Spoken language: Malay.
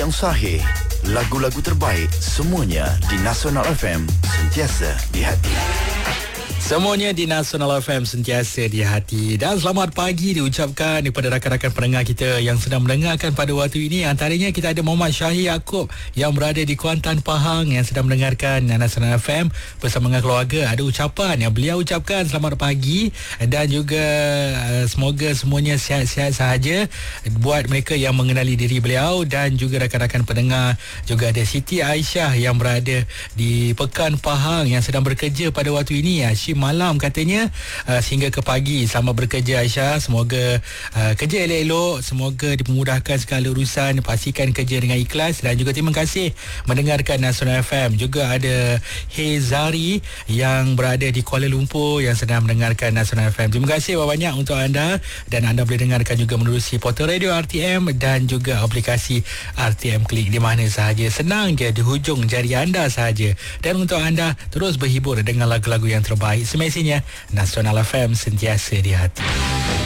yang sahih. Lagu-lagu terbaik semuanya di Nasional FM, sentiasa di hati. Semuanya di Nasional FM, sentiasa di hati. Dan selamat pagi diucapkan kepada rakan-rakan pendengar kita yang sedang mendengarkan pada waktu ini. Antaranya kita ada Muhammad Syahir Yaakob yang berada di Kuantan, Pahang, yang sedang mendengarkan Nasional FM bersama dengan keluarga. Ada ucapan yang beliau ucapkan selamat pagi dan juga semoga semuanya sihat-sihat sahaja buat mereka yang mengenali diri beliau, dan juga rakan-rakan pendengar. Juga ada Siti Aisyah yang berada di Pekan Pahang yang sedang bekerja pada waktu ini. Malam katanya sehingga ke pagi. Selamat bekerja Aisyah, semoga kerja elok-elok, semoga dipermudahkan segala urusan, pastikan kerja dengan ikhlas, dan juga terima kasih mendengarkan Nasional FM. Juga ada Hezari yang berada di Kuala Lumpur yang sedang mendengarkan Nasional FM. Terima kasih banyak untuk anda, dan anda boleh dengarkan juga menerusi portal radio RTM dan juga aplikasi RTM Klik di mana sahaja. Senang je, di hujung jari anda sahaja. Dan untuk anda terus berhibur dengan lagu-lagu yang terbaik. Semestinya Nasional FM sentiasa di hati.